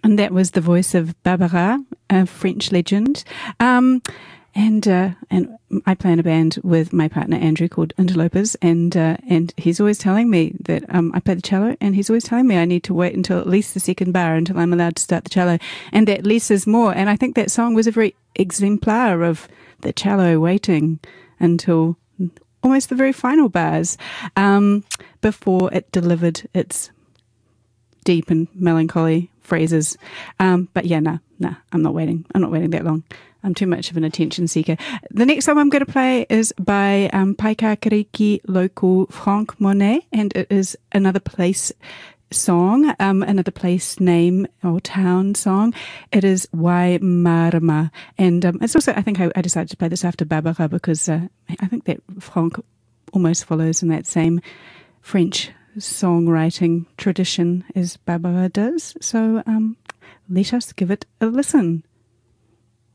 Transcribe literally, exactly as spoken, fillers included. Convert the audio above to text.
And that was the voice of Barbara, a French legend. Um, and uh, and I play in a band with my partner Andrew called Interlopers, and uh, and he's always telling me that um, I play the cello, and he's always telling me I need to wait until at least the second bar until I'm allowed to start the cello, and that less is more. And I think that song was a very exemplar of the cello waiting until almost the very final bars um, before it delivered its deep and melancholy phrases. Um, but yeah, no, no, I'm not waiting. I'm not waiting that long. I'm too much of an attention seeker. The next song I'm going to play is by um, Paikākāriki local Franck Monet, and it is another place song, um, another place name or town song. It is Waimarama, and um, it's also, I think I, I decided to play this after Barbara because uh, I think that Franck almost follows in that same French songwriting tradition as Barbara does. So um, let us give it a listen.